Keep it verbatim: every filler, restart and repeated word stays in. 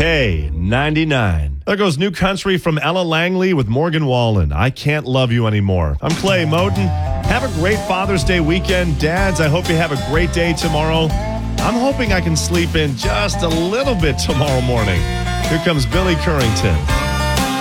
K ninety-nine. There goes New Country from Ella Langley with Morgan Wallen. I Can't Love You Anymore. I'm Clay Moten. Have a great Father's Day weekend. Dads, I hope you have a great day tomorrow. I'm hoping I can sleep in just a little bit tomorrow morning. Here comes Billy Currington.